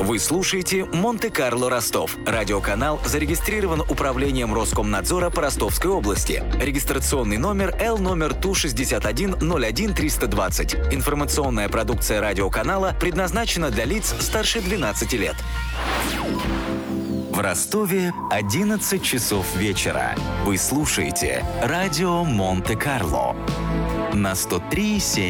Вы слушаете «Монте-Карло Ростов». Радиоканал зарегистрирован Управлением Роскомнадзора по Ростовской области. Регистрационный номер Л ТУ 6101320. Информационная продукция радиоканала предназначена для лиц старше 12 лет. В Ростове 11 часов вечера. Вы слушаете радио Монте-Карло на 103,7.